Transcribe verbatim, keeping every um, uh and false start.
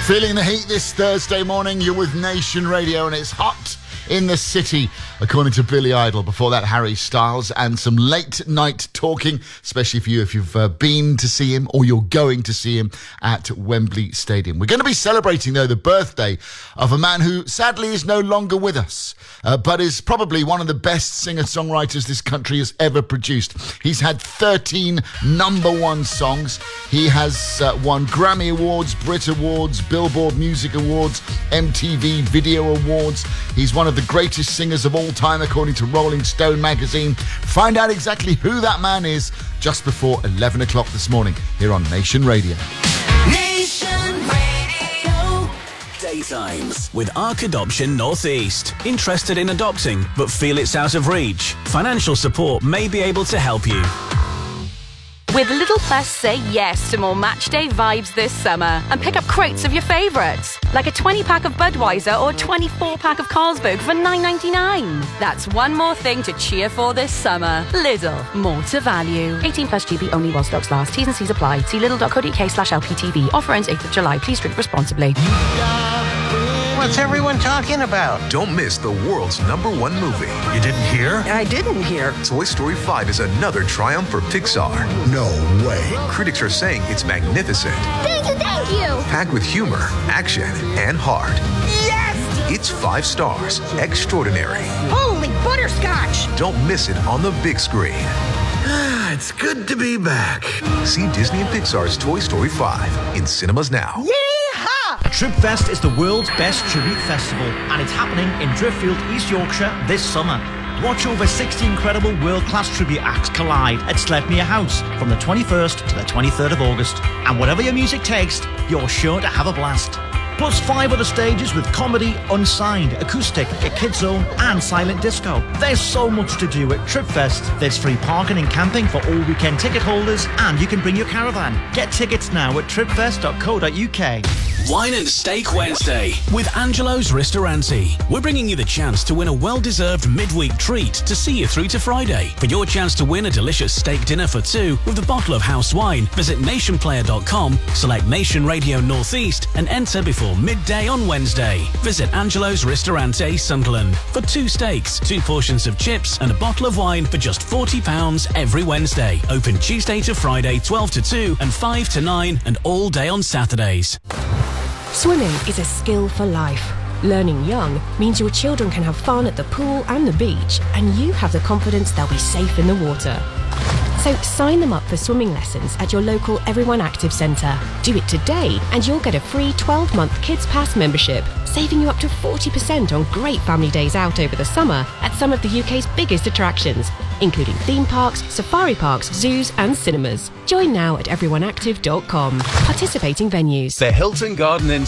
Feeling the heat this Thursday morning, you're with Nation Radio and it's hot in the city, according to Billy Idol. Before that, Harry Styles and some late night talking, especially for you if you've uh, been to see him or you're going to see him at Wembley Stadium. We're going to be celebrating, though, the birthday of a man who sadly is no longer with us, uh, but is probably one of the best singer-songwriters this country has ever produced. He's had thirteen number one songs. He has uh, won Grammy Awards, Brit Awards, Billboard Music Awards, M T V Video Awards. He's one of the greatest singers of all time, according to Rolling Stone magazine. Find out exactly who that man is just before eleven o'clock this morning here on Nation Radio. Nation Radio. Daytimes with Ark Adoption Northeast. Interested in adopting but feel it's out of reach? Financial support may be able to help you. With Lidl Plus, say yes to more match day vibes this summer and pick up crates of your favourites, like a twenty pack of Budweiser or twenty-four pack of Carlsberg for nine ninety-nine. That's one more thing to cheer for this summer. Lidl, more to value. eighteen plus G B only while stocks last. T's and C's apply. See lidl.co.uk slash LPTV. Offer ends eighth of July. Please drink responsibly. What's everyone talking about? Don't miss the world's number one movie. You didn't hear? I didn't hear. Toy Story five is another triumph for Pixar. No way. Critics are saying it's magnificent. Thank you, thank you. Packed with humor, action, and heart. Yes! It's five stars. Extraordinary. Holy butterscotch! Don't miss it on the big screen. It's good to be back. See Disney and Pixar's Toy Story five in cinemas now. Yeehaw! Tripfest is the world's best tribute festival, and it's happening in Driffield, East Yorkshire this summer. Watch over sixty incredible world-class tribute acts collide at Sledmere House from the twenty-first to the twenty-third of August. And whatever your music tastes, you're sure to have a blast. Plus five other stages with comedy, unsigned, acoustic, a kids zone and silent disco. There's so much to do at Tripfest. There's free parking and camping for all weekend ticket holders, and you can bring your caravan. Get tickets now at tripfest dot co dot uk. Wine and Steak Wednesday with Angelo's Ristorante. We're bringing you the chance to win a well-deserved midweek treat to see you through to Friday. For your chance to win a delicious steak dinner for two with a bottle of house wine, visit nation player dot com, select Nation Radio Northeast and enter before midday on Wednesday. Visit Angelo's Ristorante, Sunderland, for two steaks, two portions of chips and a bottle of wine for just forty pounds every Wednesday. Open Tuesday to Friday, twelve to two and five to nine, and all day on Saturdays. Swimming is a skill for life. Learning young means your children can have fun at the pool and the beach, and you have the confidence they'll be safe in the water. So sign them up for swimming lessons at your local Everyone Active Centre. Do it today and you'll get a free twelve month Kids Pass membership, saving you up to forty percent on great family days out over the summer at some of the U K's biggest attractions, including theme parks, safari parks, zoos and cinemas. Join now at everyone active dot com. Participating venues. The Hilton Garden Inn